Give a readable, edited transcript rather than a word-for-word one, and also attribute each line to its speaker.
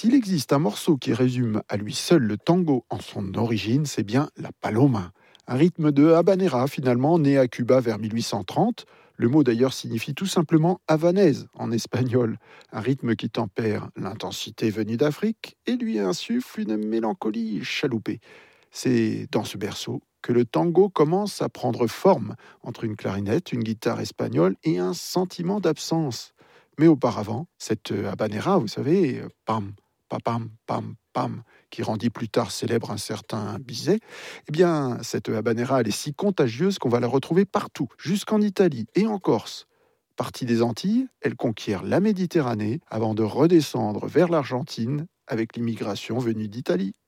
Speaker 1: s'il existe un morceau qui résume à lui seul le tango en son origine, c'est bien la paloma. Un rythme de habanera finalement, né à Cuba vers 1830. Le mot d'ailleurs signifie tout simplement havanaise en espagnol. Un rythme qui tempère l'intensité venue d'Afrique et lui insuffle une mélancolie chaloupée. C'est dans ce berceau que le tango commence à prendre forme entre une clarinette, une guitare espagnole et un sentiment d'absence. Mais auparavant, cette habanera, vous savez, pam, pam, pam, pam, qui rendit plus tard célèbre un certain Bizet, eh bien, cette habanera, elle est si contagieuse qu'on va la retrouver partout, jusqu'en Italie et en Corse. Partie des Antilles, elle conquiert la Méditerranée avant de redescendre vers l'Argentine avec l'immigration venue d'Italie.